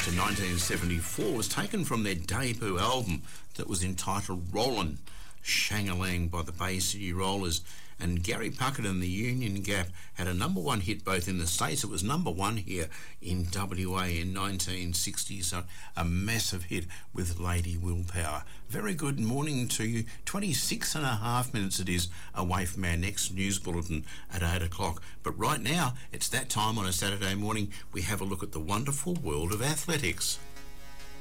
to 1974 was taken from their debut album that was entitled Rollin', Shang-a-Lang by the Bay City Rollers. And Gary Puckett and the Union Gap had a number one hit both in the States. It was number one here in WA in 1960, so a massive hit with Lady Willpower. Very good morning to you. 26 and a half minutes it is away from our next news bulletin at 8 o'clock. But right now, it's that time on a Saturday morning we have a look at the wonderful world of athletics.